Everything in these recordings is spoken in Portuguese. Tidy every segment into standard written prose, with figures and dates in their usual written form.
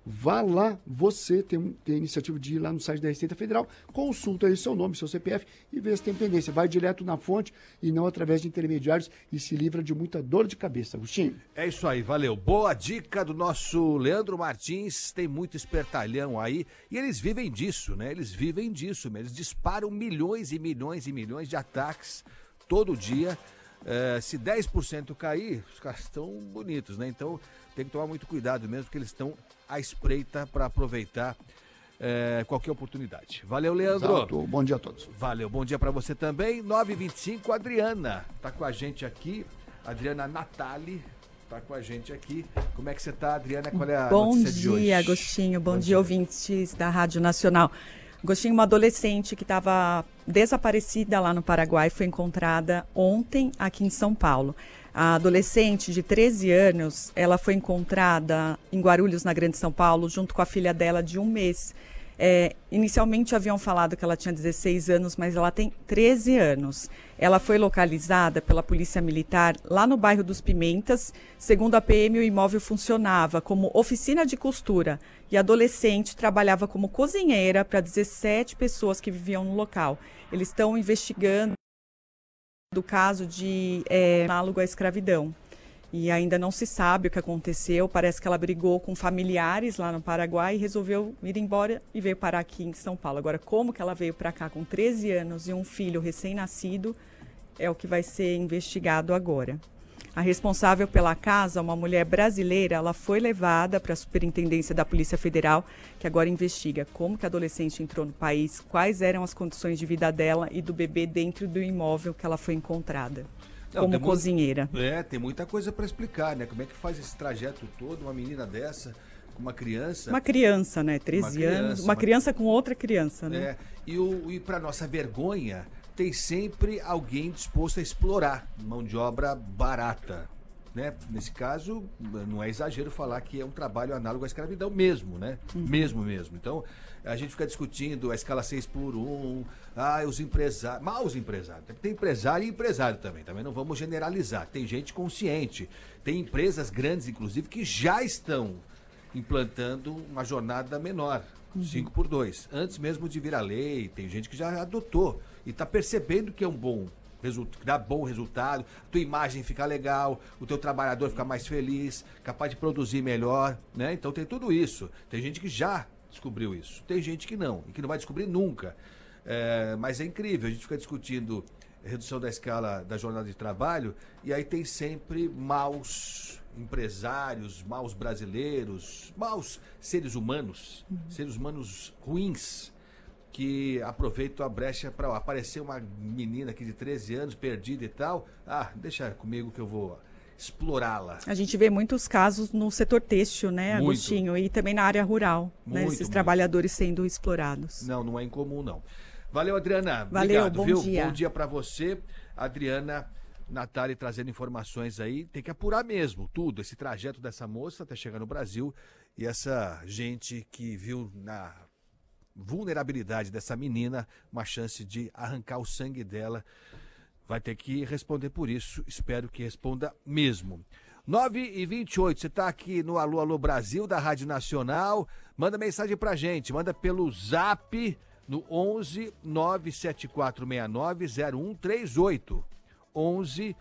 vá lá, você tem a iniciativa de ir lá no site da Receita Federal, consulta aí seu nome, seu CPF e vê se tem pendência. Vai direto na fonte e não através de intermediários e se livra de muita dor de cabeça. Agostinho. É isso aí, valeu. Boa dica do nosso Leandro Martins, tem muito espertalhão aí e eles vivem disso, né? Eles vivem disso, eles disparam milhões e milhões e milhões de ataques todo dia. Se 10% cair, os caras estão bonitos, né? Então tem que tomar muito cuidado mesmo, porque eles estão à espreita para aproveitar qualquer oportunidade. Valeu, Leandro. Exato. Bom dia a todos. Valeu, bom dia para você também. 9h25, Adriana tá com a gente aqui. Adriana Natali tá com a gente aqui. Como é que você tá, Adriana? Qual é a notícia de hoje? Bom dia, Agostinho. Bom dia, ouvintes da Rádio Nacional. Agostinho, uma adolescente que estava desaparecida lá no Paraguai foi encontrada ontem aqui em São Paulo. A adolescente de 13 anos, ela foi encontrada em Guarulhos, na Grande São Paulo, junto com a filha dela de 1 mês. Inicialmente haviam falado que ela tinha 16 anos, mas ela tem 13 anos. Ela foi localizada pela Polícia Militar lá no bairro dos Pimentas. Segundo a PM, o imóvel funcionava como oficina de costura e a adolescente trabalhava como cozinheira para 17 pessoas que viviam no local. Eles estão investigando o caso de análogo à escravidão. E ainda não se sabe o que aconteceu. Parece que ela brigou com familiares lá no Paraguai e resolveu ir embora e veio parar aqui em São Paulo. Agora, como que ela veio para cá com 13 anos e um filho recém-nascido, é o que vai ser investigado agora. A responsável pela casa, uma mulher brasileira, ela foi levada para a Superintendência da Polícia Federal, que agora investiga como que a adolescente entrou no país, quais eram as condições de vida dela e do bebê dentro do imóvel que ela foi encontrada. Não, como cozinheira. Tem muita coisa para explicar, né? Como é que faz esse trajeto todo, uma menina dessa, com uma criança... Uma criança, né? 13 anos. Uma criança com outra criança, né? E para nossa vergonha, tem sempre alguém disposto a explorar mão de obra barata, né? Nesse caso, não é exagero falar que é um trabalho análogo à escravidão mesmo, né? Mesmo. Então, a gente fica discutindo a escala 6x1, os empresários, maus empresários. Tem empresário e empresário também não vamos generalizar. Tem gente consciente, tem empresas grandes, inclusive, que já estão implantando uma jornada menor, 5x2. Antes mesmo de virar lei, tem gente que já adotou e está percebendo que é um bom resultado, dá bom resultado, a tua imagem fica legal, o teu trabalhador fica mais feliz, capaz de produzir melhor, né? Então tem tudo isso. Tem gente que já descobriu isso, tem gente que não, e que não vai descobrir nunca. Mas é incrível, a gente fica discutindo redução da escala da jornada de trabalho e aí tem sempre maus empresários, maus brasileiros, maus seres humanos ruins, que aproveitam a brecha para aparecer uma menina aqui de 13 anos, perdida e tal. Deixa comigo que eu vou explorá-la. A gente vê muitos casos no setor têxtil, né, Agostinho? E também na área rural, né, esses trabalhadores sendo explorados. Não é incomum, não. Valeu, Adriana. Valeu, obrigado, bom viu? dia. Bom dia para você. Adriana Natali trazendo informações aí. Tem que apurar mesmo tudo, esse trajeto dessa moça até chegar no Brasil e essa gente que viu na vulnerabilidade dessa menina uma chance de arrancar o sangue dela. Vai ter que responder por isso. Espero que responda mesmo. 9h28, você está aqui no Alô Alô Brasil da Rádio Nacional. Manda mensagem pra gente. Manda pelo Zap no 11 97469 0138. 11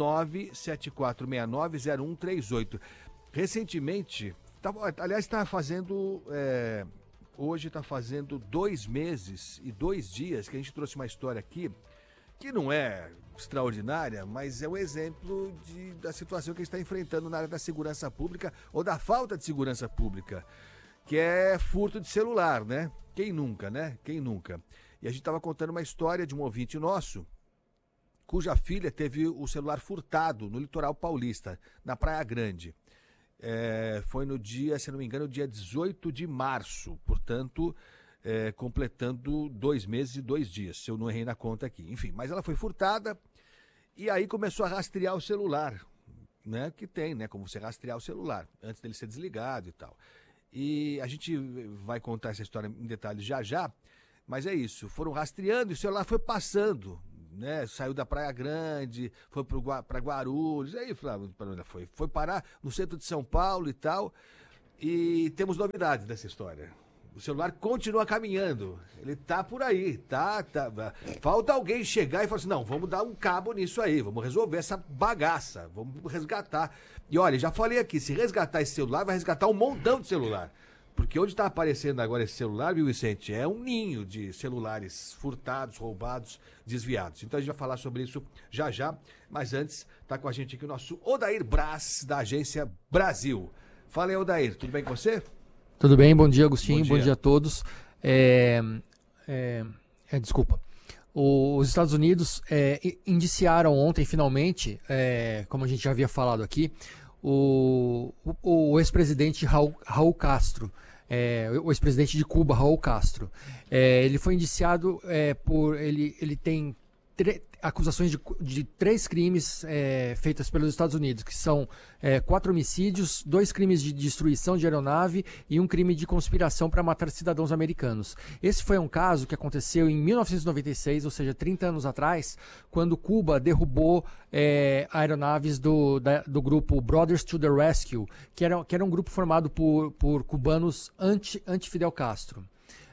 97469 0138. Recentemente, aliás, está fazendo... Hoje está fazendo 2 meses e 2 dias que a gente trouxe uma história aqui que não é extraordinária, mas é um exemplo da situação que a gente está enfrentando na área da segurança pública ou da falta de segurança pública, que é furto de celular, né? Quem nunca, né? Quem nunca? E a gente estava contando uma história de um ouvinte nosso, cuja filha teve o celular furtado no litoral paulista, na Praia Grande. Foi no dia, se não me engano, dia 18 de março, portanto, completando 2 meses e 2 dias, se eu não errei na conta aqui. Enfim, mas ela foi furtada e aí começou a rastrear o celular, né? Que tem, né? Como você rastrear o celular, antes dele ser desligado e tal. E a gente vai contar essa história em detalhes já, mas é isso, foram rastreando e o celular foi passando, né? Saiu da Praia Grande, foi para Guarulhos, aí foi parar no centro de São Paulo e tal. E temos novidades dessa história. O celular continua caminhando. Ele tá por aí, tá. Falta alguém chegar e falar assim, não, vamos dar um cabo nisso aí, vamos resolver essa bagaça, vamos resgatar. E olha, já falei aqui, se resgatar esse celular, vai resgatar um montão de celular. Porque onde está aparecendo agora esse celular, viu, Vicente? É um ninho de celulares furtados, roubados, desviados. Então a gente vai falar sobre isso já já. Mas antes, tá com a gente aqui o nosso Odair Braz, da Agência Brasil. Fala aí, Odair, tudo bem com você? Tudo bem, bom dia, Agostinho, Bom dia a todos. Desculpa. Os Estados Unidos indiciaram ontem, finalmente, como a gente já havia falado aqui, o ex-presidente Raul Castro, o ex-presidente de Cuba, Raul Castro. Ele foi indiciado ele tem acusações de 3 crimes feitos pelos Estados Unidos, que são 4 homicídios, 2 crimes de destruição de aeronave e um crime de conspiração para matar cidadãos americanos. Esse foi um caso que aconteceu em 1996, ou seja, 30 anos atrás, quando Cuba derrubou aeronaves do grupo Brothers to the Rescue, que era um grupo formado por cubanos anti-Fidel Castro.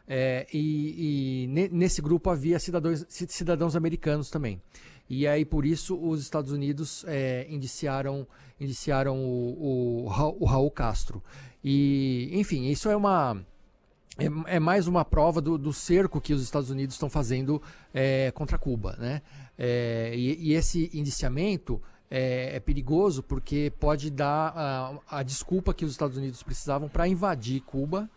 Nesse grupo havia cidadãos americanos também. E aí, por isso, os Estados Unidos indiciaram o Raul Castro. E, enfim, isso é mais uma prova do cerco que os Estados Unidos estão fazendo contra Cuba, né? E esse indiciamento é perigoso porque pode dar a desculpa que os Estados Unidos precisavam para invadir Cuba,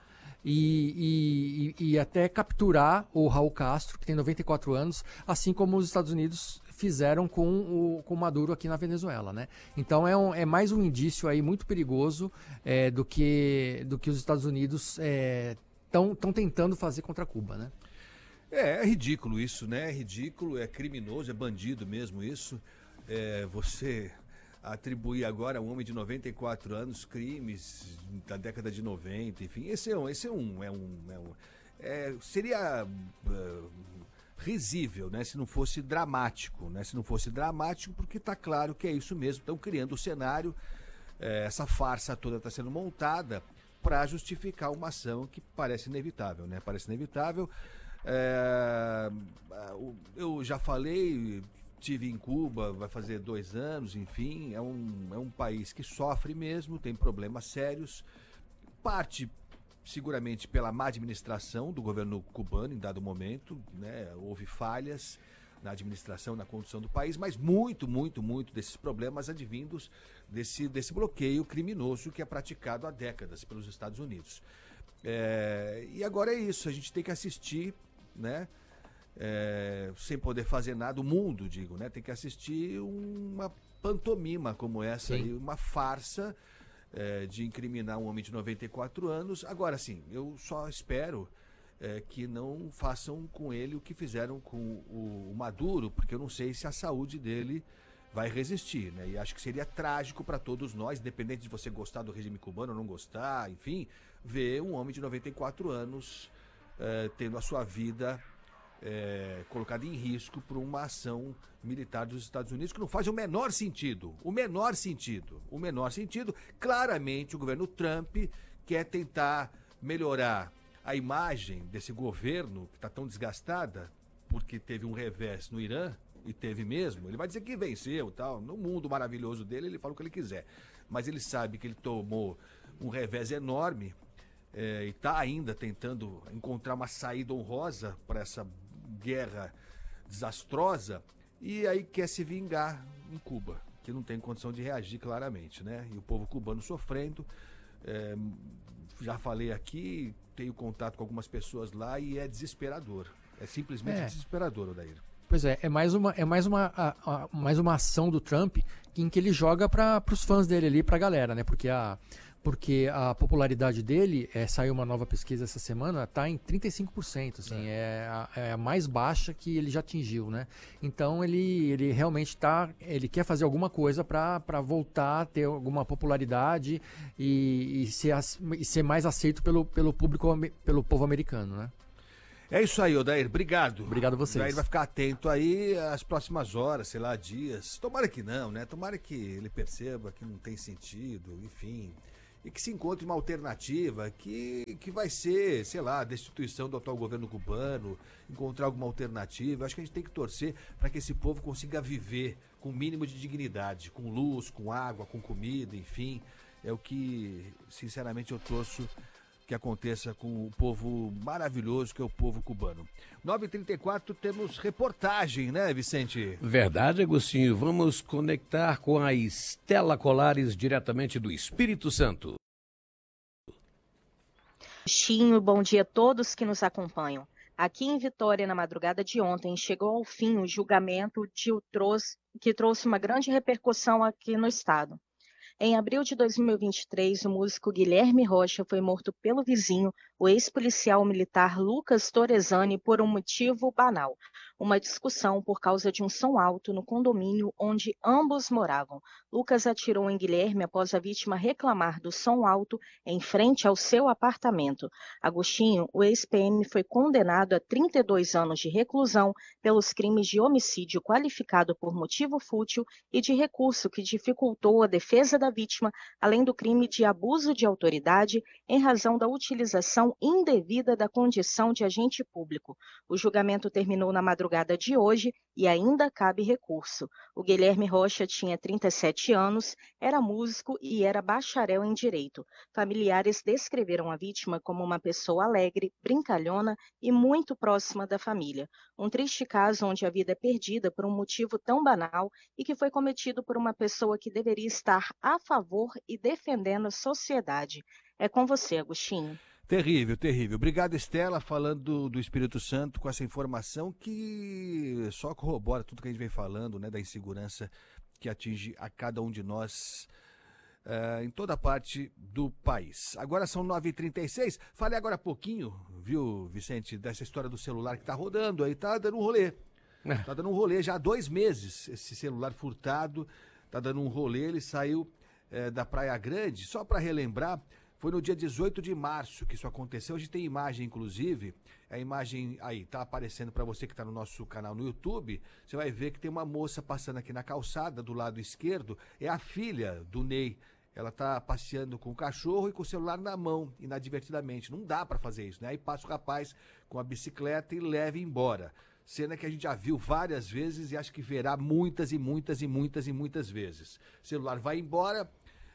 e até capturar o Raul Castro, que tem 94 anos, assim como os Estados Unidos fizeram com o Maduro aqui na Venezuela, né? Então é mais um indício aí muito perigoso do que os Estados Unidos estão tentando fazer contra Cuba, né? É ridículo isso, né? É ridículo, é criminoso, é bandido mesmo isso. Você atribuir agora a um homem de 94 anos crimes da década de 90, enfim, seria risível, né, se não fosse dramático, né, porque está claro que é isso mesmo, estão criando o cenário, essa farsa toda está sendo montada para justificar uma ação que parece inevitável, né, eu já falei, estive em Cuba, vai fazer 2 anos, enfim, é um país que sofre mesmo, tem problemas sérios, parte seguramente pela má administração do governo cubano em dado momento, né? Houve falhas na administração, na condução do país, mas muito desses problemas advindos desse bloqueio criminoso que é praticado há décadas pelos Estados Unidos. E agora é isso, a gente tem que assistir, né? Sem poder fazer nada, o mundo, digo, né? Tem que assistir uma pantomima como essa aí, uma farsa de incriminar um homem de 94 anos. Agora, sim, eu só espero que não façam com ele o que fizeram com o Maduro, porque eu não sei se a saúde dele vai resistir, né? E acho que seria trágico para todos nós, independente de você gostar do regime cubano ou não gostar, enfim, ver um homem de 94 anos tendo a sua vida colocado em risco por uma ação militar dos Estados Unidos que não faz o menor sentido. Claramente o governo Trump quer tentar melhorar a imagem desse governo que está tão desgastada porque teve um revés no Irã, e teve mesmo. Ele vai dizer que venceu, tal, no mundo maravilhoso dele ele fala o que ele quiser, mas ele sabe que ele tomou um revés enorme e está ainda tentando encontrar uma saída honrosa para essa guerra desastrosa, e aí quer se vingar em Cuba, que não tem condição de reagir claramente, né? E o povo cubano sofrendo. Já falei aqui, tenho contato com algumas pessoas lá e é desesperador. É simplesmente desesperador, Odair. Pois é mais uma ação do Trump em que ele joga para os fãs dele ali, para a galera, né? Porque a popularidade dele, saiu uma nova pesquisa essa semana, está em 35%, assim, é a mais baixa que ele já atingiu, né? Então ele realmente ele quer fazer alguma coisa para voltar a ter alguma popularidade e ser mais aceito pelo público, pelo povo americano, né? É isso aí, Odair, obrigado. Obrigado a vocês. Odair vai ficar atento aí às próximas horas, sei lá, dias. Tomara que não, né? Tomara que ele perceba que não tem sentido, enfim. e que se encontre uma alternativa que vai ser, sei lá, a destituição do atual governo cubano, encontrar alguma alternativa. Acho que a gente tem que torcer para que esse povo consiga viver com o mínimo de dignidade, com luz, com água, com comida, enfim. É o que, sinceramente, eu torço que aconteça com o povo maravilhoso que é o povo cubano. 9h34, temos reportagem, né, Vicente? Verdade, Agostinho. Vamos conectar com a Estela Colares, diretamente do Espírito Santo. Agostinho, bom dia a todos que nos acompanham. Aqui em Vitória, na madrugada de ontem, chegou ao fim o julgamento que trouxe uma grande repercussão aqui no estado. Em abril de 2023, o músico Guilherme Rocha foi morto pelo vizinho, o ex-policial militar Lucas Torresani, por um motivo banal: uma discussão por causa de um som alto no condomínio onde ambos moravam. Lucas atirou em Guilherme após a vítima reclamar do som alto em frente ao seu apartamento. Agostinho, o ex-PM, foi condenado a 32 anos de reclusão pelos crimes de homicídio qualificado por motivo fútil e de recurso que dificultou a defesa da vítima, além do crime de abuso de autoridade em razão da utilização indevida da condição de agente público. O julgamento terminou na madrugada de hoje e ainda cabe recurso. O Guilherme Rocha tinha 37 anos, era músico e era bacharel em Direito. Familiares descreveram a vítima como uma pessoa alegre, brincalhona e muito próxima da família. Um triste caso onde a vida é perdida por um motivo tão banal e que foi cometido por uma pessoa que deveria estar a favor e defendendo a sociedade. É com você, Agostinho. Terrível, terrível. Obrigado, Estela, falando do Espírito Santo, com essa informação que só corrobora tudo que a gente vem falando, né, da insegurança que atinge a cada um de nós em toda parte do país. Agora são 9h36. Falei agora há pouquinho, viu, Vicente, dessa história do celular que tá rodando aí, tá dando um rolê. Tá dando um rolê já há 2 meses, esse celular furtado, tá dando um rolê, ele saiu da Praia Grande. Só para relembrar, foi no dia 18 de março que isso aconteceu. A gente tem imagem, inclusive, a imagem aí, tá aparecendo para você que tá no nosso canal no YouTube. Você vai ver que tem uma moça passando aqui na calçada, do lado esquerdo, é a filha do Ney. Ela tá passeando com o cachorro e com o celular na mão, inadvertidamente. Não dá para fazer isso, né? Aí passa o rapaz com a bicicleta e leva embora. Cena que a gente já viu várias vezes e acho que verá muitas e muitas e muitas e muitas vezes. O celular vai embora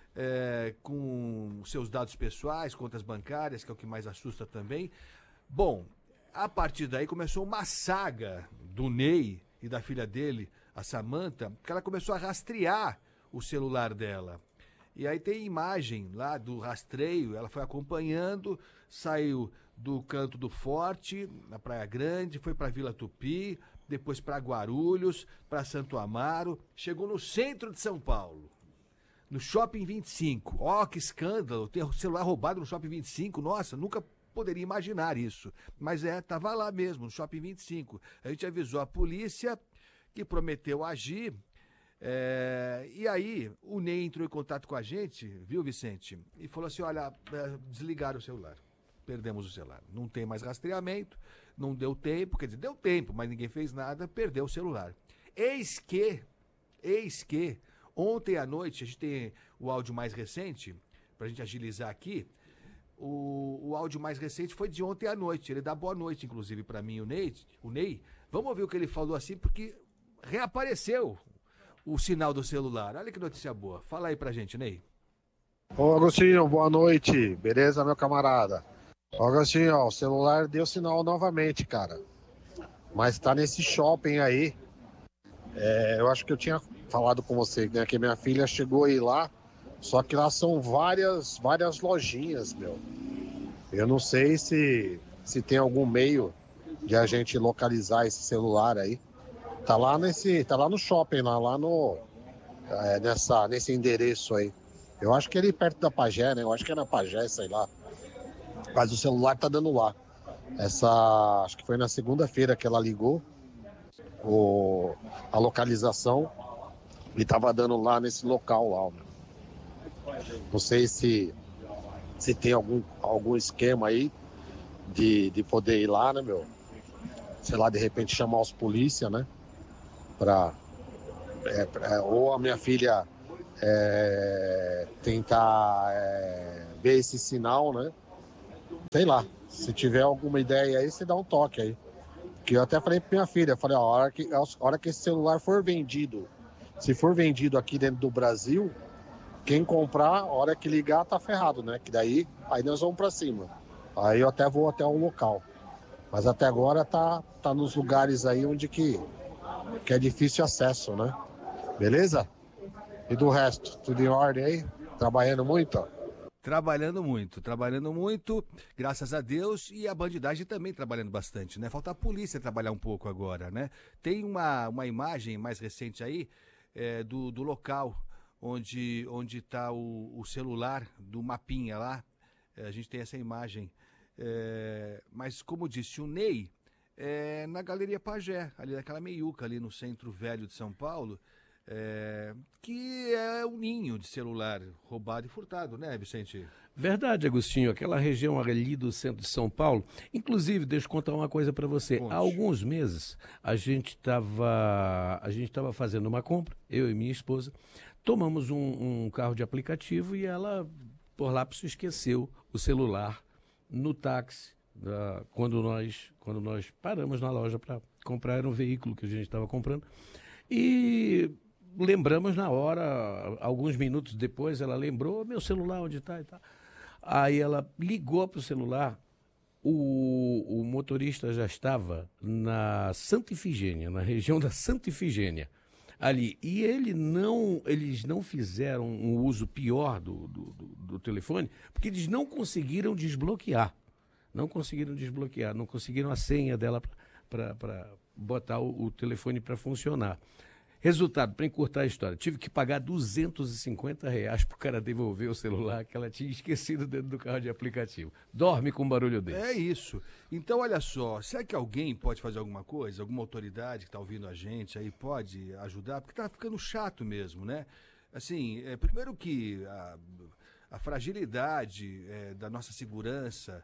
com seus dados pessoais, contas bancárias, que é o que mais assusta também. Bom, a partir daí começou uma saga do Ney e da filha dele, a Samantha, que ela começou a rastrear o celular dela. E aí tem imagem lá do rastreio, ela foi acompanhando, saiu do Canto do Forte, na Praia Grande, foi para Vila Tupi, depois para Guarulhos, para Santo Amaro, chegou no centro de São Paulo, no Shopping 25. Ó, que escândalo, ter o celular roubado no Shopping 25, nossa, nunca poderia imaginar isso. Mas tava lá mesmo, no Shopping 25. A gente avisou a polícia, que prometeu agir. E aí, o Ney entrou em contato com a gente, viu, Vicente? E falou assim, olha, desligaram o celular. Perdemos o celular. Não tem mais rastreamento, não deu tempo, quer dizer, deu tempo, mas ninguém fez nada, perdeu o celular. Eis que, ontem à noite, a gente tem o áudio mais recente, pra gente agilizar aqui. O áudio mais recente foi de ontem à noite. Ele dá boa noite, inclusive, pra mim, o Ney. Vamos ouvir o que ele falou assim, porque reapareceu o sinal do celular. Olha que notícia boa. Fala aí pra gente, Ney. Ô, Agostinho, boa noite. Beleza, meu camarada? Ô, Agostinho, ó, o celular deu sinal novamente, cara. Mas tá nesse shopping aí. Eu acho que eu tinha falado com você, né, que minha filha chegou aí lá, só que lá são várias lojinhas, meu. Eu não sei se tem algum meio de a gente localizar esse celular aí. Tá lá no shopping, lá no nesse endereço aí. Eu acho que é ali perto da Pagé, né? Eu acho que é na Pagé, sei lá. Mas o celular tá dando lá. Acho que foi na segunda-feira que ela ligou a localização e tava dando lá nesse local lá. Não sei se tem algum esquema aí de poder ir lá, né, meu? Sei lá, de repente chamar os polícia, né? Ou a minha filha tentar ver esse sinal, né? Sei lá, se tiver alguma ideia aí, você dá um toque aí. Que eu até falei pra minha filha, falei, ó, a hora que esse celular for vendido, se for vendido aqui dentro do Brasil, quem comprar, a hora que ligar, tá ferrado, né? Que daí, aí nós vamos pra cima. Aí eu até vou até o local. Mas até agora tá nos lugares aí onde que é difícil acesso, né? Beleza? E do resto, tudo em ordem aí? Trabalhando muito? Trabalhando muito, graças a Deus, e a bandidagem também trabalhando bastante, né? Falta a polícia trabalhar um pouco agora, né? Tem uma imagem mais recente aí do local onde está o celular do mapinha lá. A gente tem essa imagem. Mas, como disse o Ney, na Galeria Pajé, ali naquela meiuca, ali no centro velho de São Paulo, que é um ninho de celular roubado e furtado, né, Vicente? Verdade, Agostinho, aquela região ali do centro de São Paulo. Inclusive, deixa eu contar uma coisa para você. Conte. Há alguns meses, a gente estava fazendo uma compra, eu e minha esposa, tomamos um carro de aplicativo e ela, por lápis, esqueceu o celular no táxi, quando nós paramos na loja para comprar, era um veículo que a gente estava comprando. E lembramos na hora, alguns minutos depois, ela lembrou, meu celular onde está e tal. Aí ela ligou para o celular, o motorista já estava na Santa Ifigênia, na região da Santa Ifigênia, ali. E eles não fizeram um uso pior do telefone, porque eles não conseguiram desbloquear. Não conseguiram a senha dela para botar o telefone para funcionar. Resultado, para encurtar a história, tive que pagar R$250 para o cara devolver o celular que ela tinha esquecido dentro do carro de aplicativo. Dorme com um barulho desse. É isso. Então, olha só, será que alguém pode fazer alguma coisa? Alguma autoridade que está ouvindo a gente aí pode ajudar? Porque está ficando chato mesmo, né? Assim, primeiro que a fragilidade da nossa segurança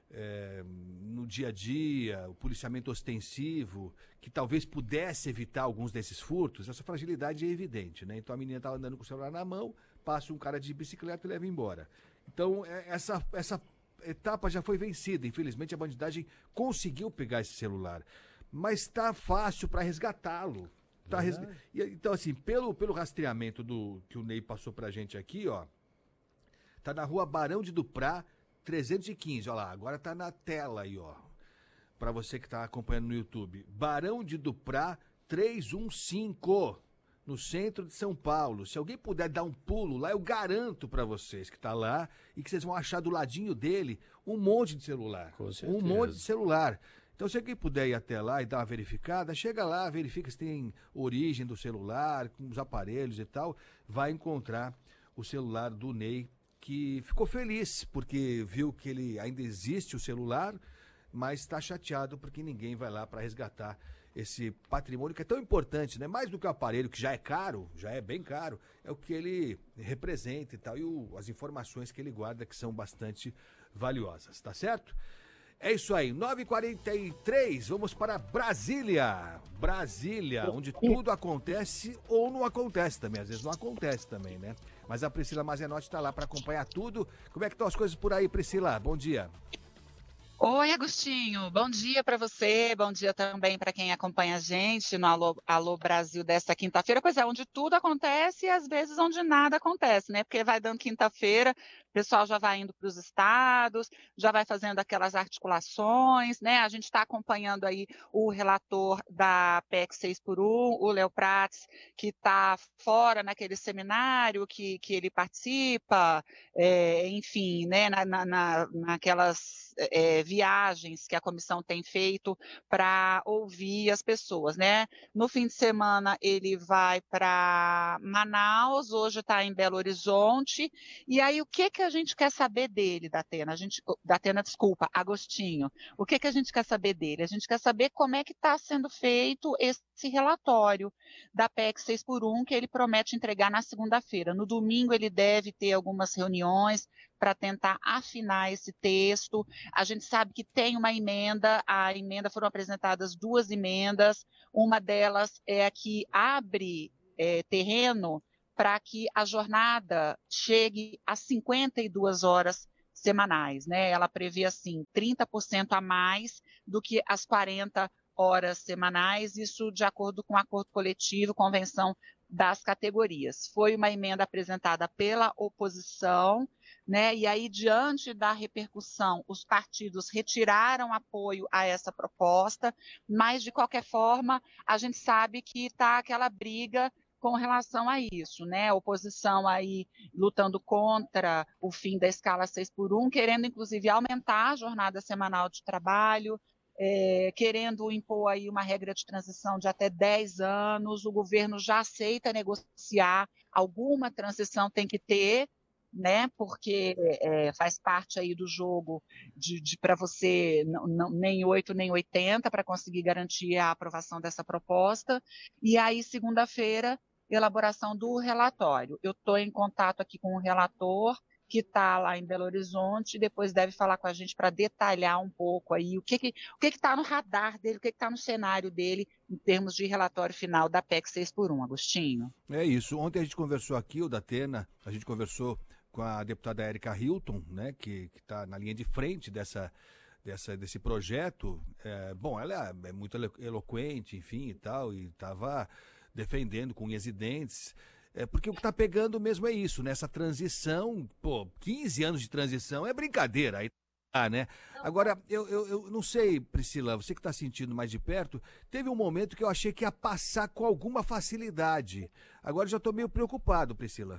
no dia a dia, o policiamento ostensivo, que talvez pudesse evitar alguns desses furtos, essa fragilidade é evidente, né? Então a menina estava andando com o celular na mão, passa um cara de bicicleta e leva embora. Então essa etapa já foi vencida. Infelizmente a bandidagem conseguiu pegar esse celular, mas está fácil para resgatá-lo. Então assim, pelo rastreamento que o Ney passou pra gente aqui, ó, tá na rua Barão de Duprá 315, olha lá, agora tá na tela aí, ó, para você que tá acompanhando no YouTube. Barão de Duprá 315, no centro de São Paulo. Se alguém puder dar um pulo lá, eu garanto para vocês que tá lá e que vocês vão achar do ladinho dele um monte de celular. Com certeza. Um monte de celular. Então, se alguém puder ir até lá e dar uma verificada, chega lá, verifica se tem origem do celular, com os aparelhos e tal, vai encontrar o celular do Ney, que ficou feliz porque viu que ele ainda existe o celular, mas está chateado porque ninguém vai lá para resgatar esse patrimônio que é tão importante, né? Mais do que o aparelho, que já é caro, já é bem caro, é o que ele representa e tal, e as informações que ele guarda, que são bastante valiosas, tá certo? É isso aí, 9h43, vamos para Brasília. Brasília, onde tudo acontece ou não acontece também, às vezes não acontece também, né? Mas a Priscila Mazenotti está lá para acompanhar tudo. Como é que estão as coisas por aí, Priscila? Bom dia. Oi, Agostinho. Bom dia para você, bom dia também para quem acompanha a gente no Alô Brasil desta quinta-feira. Pois é, onde tudo acontece e às vezes onde nada acontece, né? Porque vai dando quinta-feira, o pessoal já vai indo para os estados, já vai fazendo aquelas articulações, né? A gente está acompanhando aí o relator da PEC 6x1, o Léo Prats, que está fora naquele seminário que ele participa, enfim, né? Naquelas viagens que a comissão tem feito para ouvir as pessoas, né? No fim de semana ele vai para Manaus, hoje está em Belo Horizonte, e aí o que a gente quer saber dele, desculpa, Agostinho, o que a gente quer saber dele? A gente quer saber como é que está sendo feito esse relatório da PEC 6x1 que ele promete entregar na segunda-feira. No domingo ele deve ter algumas reuniões para tentar afinar esse texto. A gente sabe que tem uma emenda, foram apresentadas 2 emendas, uma delas é a que abre terreno para que a jornada chegue a 52 horas semanais, né? Ela prevê, assim, 30% a mais do que as 40 horas semanais, isso de acordo com o acordo coletivo, convenção das categorias. Foi uma emenda apresentada pela oposição, né? E aí, diante da repercussão, os partidos retiraram apoio a essa proposta, mas, de qualquer forma, a gente sabe que está aquela briga com relação a isso, né? A oposição aí lutando contra o fim da escala 6x1, querendo, inclusive, aumentar a jornada semanal de trabalho, querendo impor aí uma regra de transição de até 10 anos, o governo já aceita negociar, alguma transição tem que ter, né? Porque faz parte aí do jogo para você nem 8 nem 80 para conseguir garantir a aprovação dessa proposta. E aí, segunda-feira, elaboração do relatório. Eu estou em contato aqui com o relator, que está lá em Belo Horizonte, e depois deve falar com a gente para detalhar um pouco aí o que está no radar dele, o que está no cenário dele em termos de relatório final da PEC 6x1, Agostinho. É isso. Ontem a gente conversou aqui, o Datena, a gente conversou com a deputada Érica Hilton, né, que está na linha de frente desse projeto. Bom, ela é muito eloquente, enfim, e tal, e estava defendendo com unhas e dentes. Porque o que está pegando mesmo é isso, né? Essa transição, 15 anos de transição é brincadeira, aí né? Agora, eu não sei, Priscila, você que está sentindo mais de perto, teve um momento que eu achei que ia passar com alguma facilidade. Agora já estou meio preocupado, Priscila.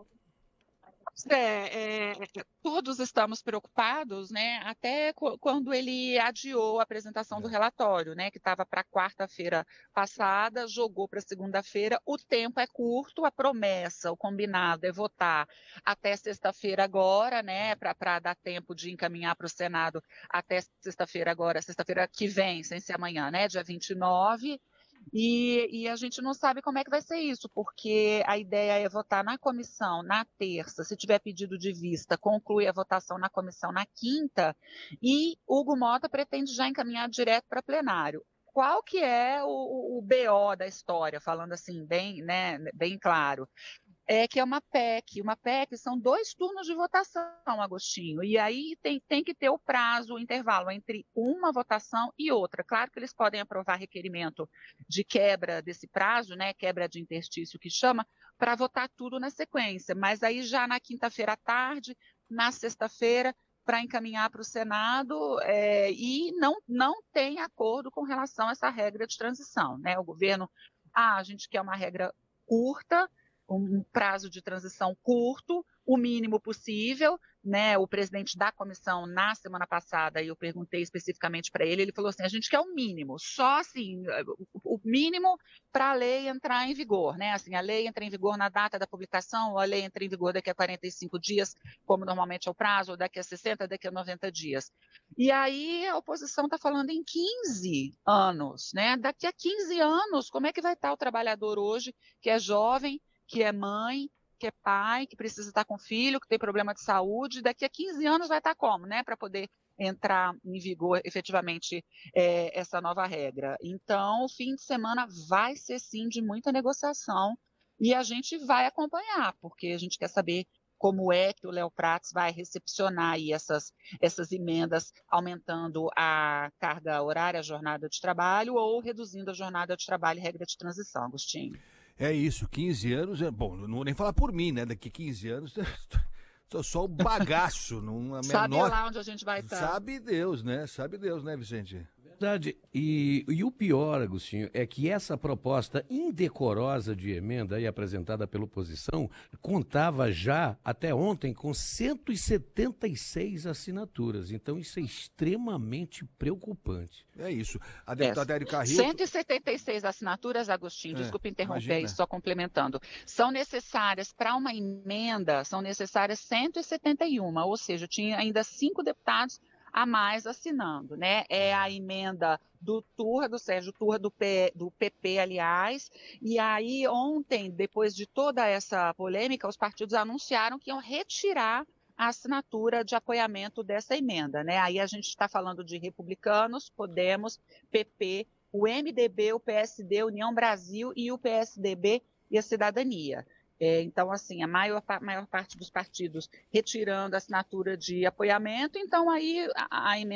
Todos estamos preocupados, né? Até quando ele adiou a apresentação do relatório, né? Que estava para quarta-feira passada, jogou para segunda-feira. O tempo é curto, a promessa, o combinado é votar até sexta-feira agora, né? Para dar tempo de encaminhar para o Senado até sexta-feira agora, sexta-feira que vem, sem ser amanhã, né? Dia 29. E a gente não sabe como é que vai ser isso, porque a ideia é votar na comissão na terça, se tiver pedido de vista, conclui a votação na comissão na quinta, e Hugo Mota pretende já encaminhar direto para plenário. Qual que é o BO da história, falando assim, bem, né, bem claro? Que é uma PEC. Uma PEC são 2 turnos de votação, Agostinho, e aí tem que ter o prazo, o intervalo entre uma votação e outra. Claro que eles podem aprovar requerimento de quebra desse prazo, né, quebra de interstício que chama, para votar tudo na sequência, mas aí já na quinta-feira à tarde, na sexta-feira, para encaminhar para o Senado, e não tem acordo com relação a essa regra de transição, né? O governo, a gente quer uma regra curta, um prazo de transição curto, o mínimo possível, né? O presidente da comissão, na semana passada, eu perguntei especificamente para ele, ele falou assim, a gente quer o mínimo, só assim, o mínimo para a lei entrar em vigor, né? Assim, a lei entra em vigor na data da publicação, ou a lei entra em vigor daqui a 45 dias, como normalmente é o prazo, ou daqui a 60, daqui a 90 dias. E aí a oposição está falando em 15 anos, né? Daqui a 15 anos, como é que vai estar o trabalhador hoje, que é jovem, que é mãe, que é pai, que precisa estar com filho, que tem problema de saúde, daqui a 15 anos vai estar como, né, para poder entrar em vigor efetivamente essa nova regra. Então, o fim de semana vai ser sim de muita negociação e a gente vai acompanhar, porque a gente quer saber como é que o Léo Prats vai recepcionar aí essas emendas, aumentando a carga horária, a jornada de trabalho, ou reduzindo a jornada de trabalho e regra de transição, Agostinho. É isso, 15 anos, bom, não vou nem falar por mim, né? Daqui 15 anos, sou só o bagaço. Sabe lá onde a gente vai estar. Sabe Deus, né, Vicente? Verdade. E o pior, Agostinho, é que essa proposta indecorosa de emenda aí apresentada pela oposição contava já, até ontem, com 176 assinaturas. Então isso é extremamente preocupante. É isso. A deputada Érica Hilton... 176 assinaturas, Agostinho, desculpa interromper aí, só complementando. São necessárias, para uma emenda, são necessárias 171, ou seja, tinha ainda 5 deputados a mais assinando, né? É a emenda do Sérgio Turra, do PP, aliás, e aí ontem, depois de toda essa polêmica, os partidos anunciaram que iam retirar a assinatura de apoiamento dessa emenda, né? Aí a gente está falando de Republicanos, Podemos, PP, o MDB, o PSD, União Brasil e o PSDB e a Cidadania. Então, assim, a maior parte dos partidos retirando a assinatura de apoiamento, então aí a emenda